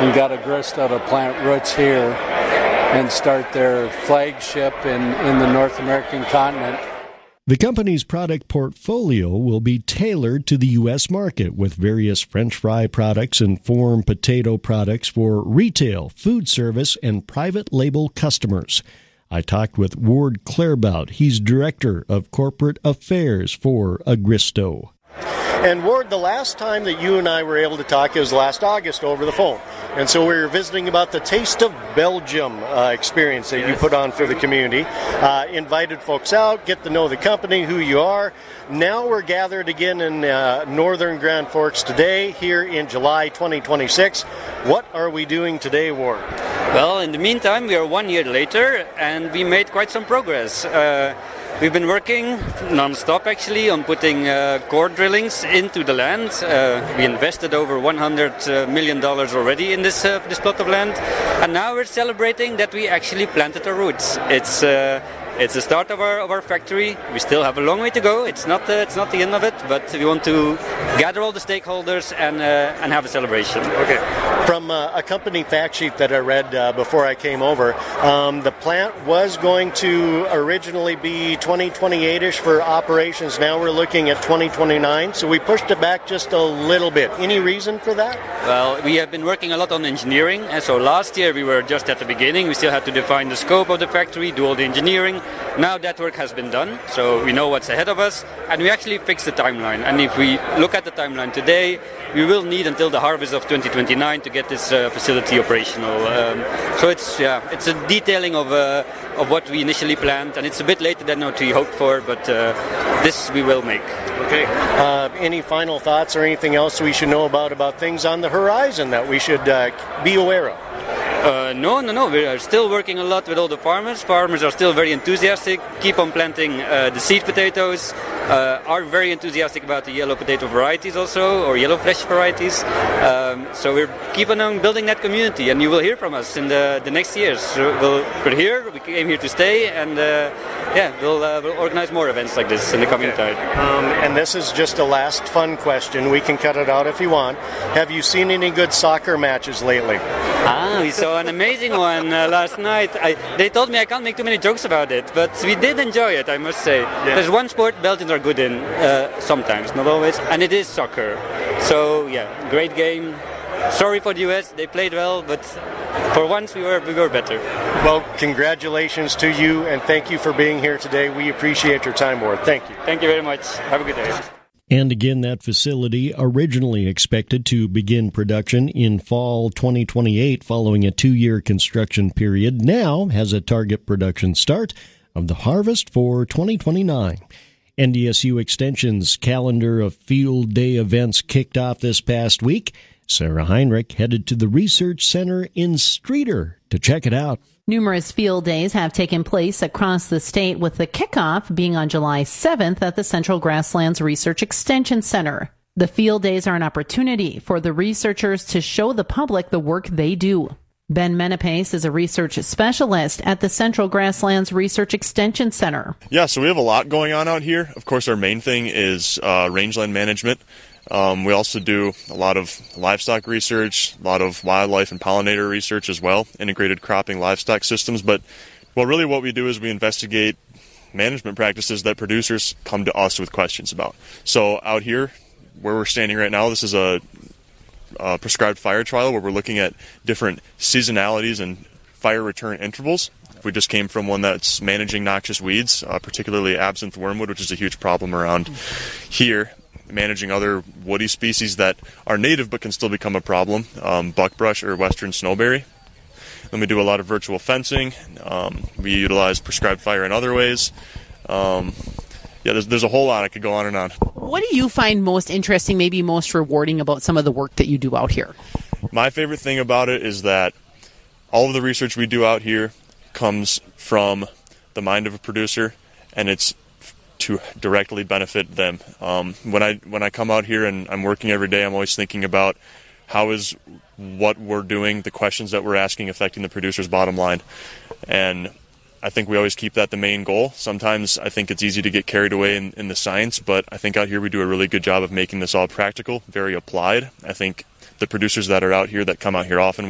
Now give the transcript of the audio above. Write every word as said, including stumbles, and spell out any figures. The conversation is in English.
and got Agristo to plant roots here and start their flagship in, in the North American continent. The company's product portfolio will be tailored to the U S market with various French fry products and farm potato products for retail, food service, and private label customers. I talked with Ward Clairbout. He's Director of Corporate Affairs for Agristo. And Ward, the last time that you and I were able to talk, it was last August over the phone. And so we were visiting about the Taste of Belgium uh, experience that yes. you put on for the community. Uh, invited folks out, get to know the company, who you are. Now we're gathered again in uh, northern Grand Forks today, here in July twenty twenty-six. What are we doing today, Ward? Well, in the meantime, we are one year later, and we made quite some progress. Uh, We've been working non-stop actually on putting uh, core drillings into the land. Uh, we invested over one hundred million dollars already in this uh, this plot of land, and now we're celebrating that we actually planted our roots. It's uh, it's the start of our of our factory. We still have a long way to go. It's not uh, it's not the end of it, but we want to gather all the stakeholders and uh, and have a celebration. Okay. From uh, a company fact sheet that I read uh, before I came over, um, the plant was going to originally be twenty twenty-eight-ish for operations. Now we're looking at twenty twenty-nine, so we pushed it back just a little bit. Any reason for that? Well, we have been working a lot on engineering, and so last year we were just at the beginning. We still had to define the scope of the factory, do all the engineering. Now that work has been done, so we know what's ahead of us, and we actually fixed the timeline. And if we look at the timeline today, we will need until the harvest of twenty twenty-nine to get this uh, facility operational. Um, so it's yeah, it's a detailing of uh, of what we initially planned, and it's a bit later than what we hoped for, but uh, this we will make. Okay. Uh, any final thoughts or anything else we should know about about things on the horizon that we should uh, be aware of? Uh, no, no, no. We are still working a lot with all the farmers. Farmers are still very enthusiastic, keep on planting uh, the seed potatoes, uh, are very enthusiastic about the yellow potato varieties also, or yellow flesh varieties. Um, so we're keeping on building that community, and you will hear from us in the, the next years. So we'll, we're here, we came here to stay, and uh, yeah, we'll, uh, we'll organize more events like this in the coming okay. time. Um, and this is just a last fun question. We can cut it out if you want. Have you seen any good soccer matches lately? Ah, we saw an amazing one uh, last night. I, they told me I can't make too many jokes about it, but we did enjoy it, I must say. Yeah. There's one sport Belgians are good in, uh, sometimes, not always, and it is soccer. So, yeah, great game. Sorry for the U S, they played well, but for once we were we were better. Well, congratulations to you, and thank you for being here today. We appreciate your time, Ward. Thank you. Thank you very much. Have a good day. And again, that facility, originally expected to begin production in fall twenty twenty-eight following a two-year construction period, now has a target production start of the harvest for twenty twenty-nine. N D S U Extension's calendar of field day events kicked off this past week. Sarah Heinrich headed to the Research Center in Streator to check it out. Numerous field days have taken place across the state, with the kickoff being on July seventh at the Central Grasslands Research Extension Center. The field days are an opportunity for the researchers to show the public the work they do. Ben Menapace is a research specialist at the Central Grasslands Research Extension Center. Yeah, so we have a lot going on out here. Of course, our main thing is uh, rangeland management. Um, we also do a lot of livestock research, a lot of wildlife and pollinator research as well, integrated cropping livestock systems. But well, really what we do is we investigate management practices that producers come to us with questions about. So out here, where we're standing right now, this is a, a prescribed fire trial where we're looking at different seasonalities and fire return intervals. We just came from one that's managing noxious weeds, uh, particularly absinthe wormwood, which is a huge problem around here. Managing other woody species that are native but can still become a problem, um, buckbrush or western snowberry. Then we do a lot of virtual fencing. Um, we utilize prescribed fire in other ways. Um, yeah, there's, there's a whole lot. I could go on and on. What do you find most interesting, maybe most rewarding about some of the work that you do out here? My favorite thing about it is that all of the research we do out here comes from the mind of a producer, and it's to directly benefit them. Um, when I when I come out here and I'm working every day, I'm always thinking about how is what we're doing, the questions that we're asking, affecting the producer's bottom line. And I think we always keep that the main goal. Sometimes I think it's easy to get carried away in, in the science, but I think out here we do a really good job of making this all practical, very applied. I think the producers that are out here that come out here often,